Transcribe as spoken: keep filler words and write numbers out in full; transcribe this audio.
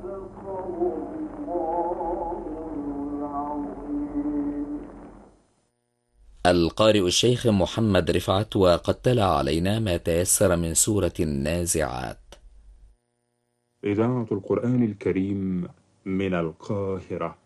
القارئ الشيخ محمد رفعت، وقد تلا علينا ما تيسر من سورة النازعات. إذاعة القرآن الكريم من القاهرة.